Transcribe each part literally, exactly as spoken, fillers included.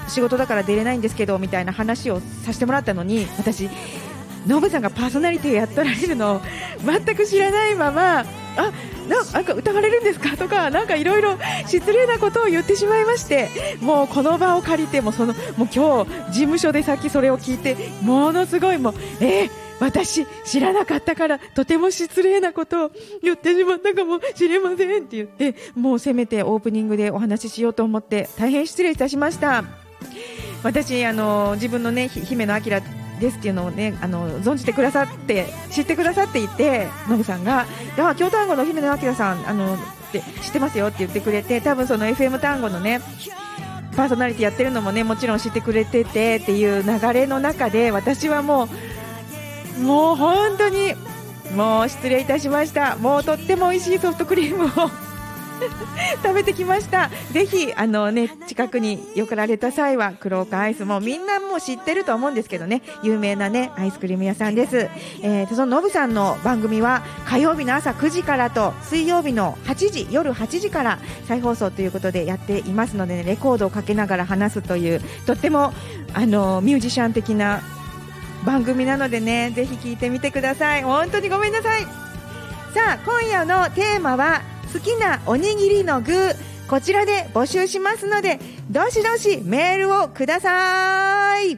仕事だから出れないんですけどみたいな話をさせてもらったのに、私ノブさんがパーソナリティをやっておられるのを全く知らないまま、あ、なんか歌われるんですかとか、なんかいろいろ失礼なことを言ってしまいまして、もうこの場を借りてもそのもう今日事務所でさっきそれを聞いて、ものすごいもうえー、私知らなかったからとても失礼なことを言ってしまったかもしれませんって言って、もうせめてオープニングでお話ししようと思って大変失礼いたしました。私あの自分のね姫野彰ですっていうのをね、あの存じてくださって知ってくださっていて、ノブさんがあ京単語の姫野彰さんあのって知ってますよって言ってくれて、多分その エフエム 単語のねパーソナリティやってるのもねもちろん知ってくれててっていう流れの中で、私はもうもう本当にもう失礼いたしました。もうとっても美味しいソフトクリームを食べてきました。ぜひあの、ね、近くによくられた際は黒岡アイスもみんなもう知ってると思うんですけどね、有名な、ね、アイスクリーム屋さんです。えー、そのノブさんの番組は火曜日の朝くじからと水曜日のはちじ夜はちじから再放送ということでやっていますので、ね、レコードをかけながら話すというとってもあのミュージシャン的な番組なのでね、ぜひ聞いてみてください。本当にごめんなさい。さあ今夜のテーマは好きなおにぎりの具、こちらで募集しますのでどしどしメールをください。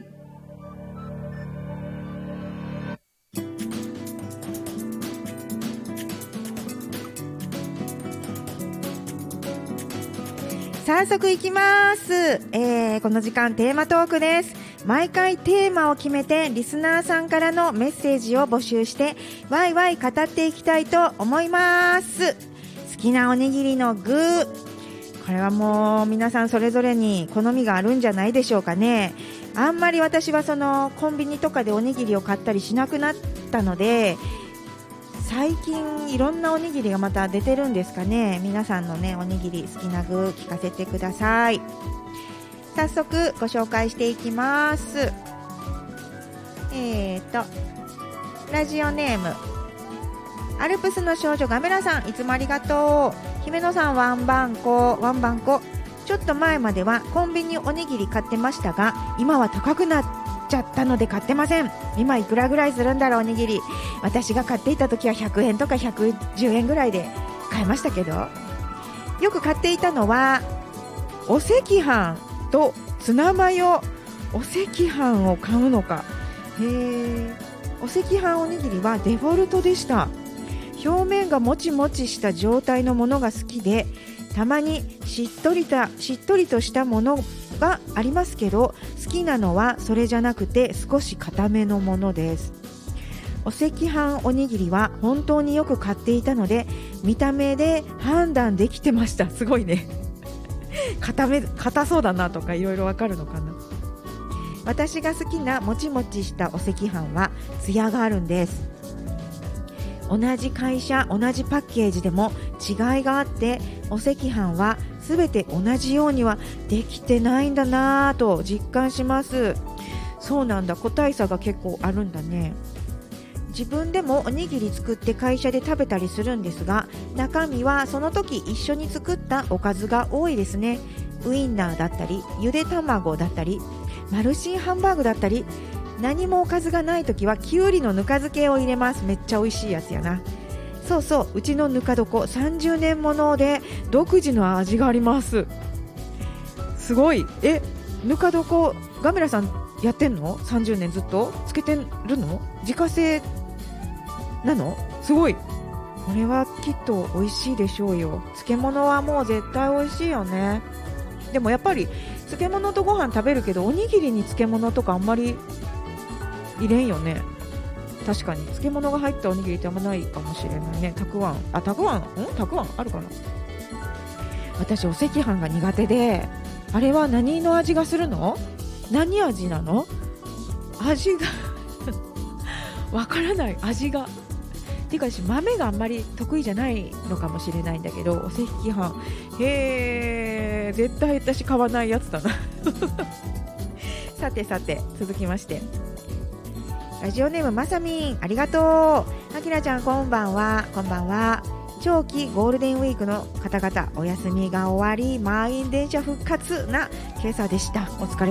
早速いきます、えー、この時間テーマトークです。毎回テーマを決めてリスナーさんからのメッセージを募集してワイワイ語っていきたいと思います。好きなおにぎりの具、これはもう皆さんそれぞれに好みがあるんじゃないでしょうかね。あんまり私はそのコンビニとかでおにぎりを買ったりしなくなったので、最近いろんなおにぎりがまた出てるんですかね。皆さんのねおにぎり好きな具聞かせてください。早速ご紹介していきます。えーとラジオネームアルプスの少女ガメラさん、いつもありがとう。姫野さん、ワンバンコワンバンコ。ちょっと前まではコンビニおにぎり買ってましたが、今は高くなっちゃったので買ってません。今いくらぐらいするんだろうおにぎり。私が買っていた時はひゃくえんとかひゃくじゅうえんぐらいで買えましたけど、よく買っていたのはお赤飯とツナマヨ。お赤飯を買うのか。へー、お赤飯おにぎりはデフォルトでした。表面がもちもちした状態のものが好きで、たまにしっとりとしっとりとしたものがありますけど、好きなのはそれじゃなくて少し固めのものです。お赤飯おにぎりは本当によく買っていたので、見た目で判断できてました。すごいね硬め硬そうだなとかいろいろわかるのかな。私が好きなもちもちしたお赤飯はツヤがあるんです。同じ会社同じパッケージでも違いがあって、お赤飯はすべて同じようにはできてないんだなぁと実感します。そうなんだ、個体差が結構あるんだね。自分でもおにぎり作って会社で食べたりするんですが、中身はその時一緒に作ったおかずが多いですね。ウインナーだったりゆで卵だったりマルシンハンバーグだったり、何もおかずがないときはきゅうりのぬか漬けを入れます。めっちゃ美味しいやつやな。そうそう、うちのぬか床さんじゅうねんもので独自の味があります。すごい。え、ぬか床ガメラさんやってんの？ さんじゅう 年ずっとつけてるの？自家製なの？すごい。これはきっと美味しいでしょうよ。漬物はもう絶対美味しいよね。でもやっぱり漬物とご飯食べるけど、おにぎりに漬物とかあんまり入れんよね。確かに漬物が入ったおにぎりってあんまないかもしれないね。たくあん、あ、たくあん、んたくあんあるかな。私お赤飯が苦手で、あれは何の味がするの？何味なの？味がわからない。味がていうか、私豆があんまり得意じゃないのかもしれないんだけど、お赤飯、へー、絶対私買わないやつだなさてさて続きまして、ラジオネームまさみん、ありがとう。あきらちゃん、こんばんは。こんばんは。長期ゴールデンウィークの方々、お休みが終わり満員電車復活な今朝でした。お疲れ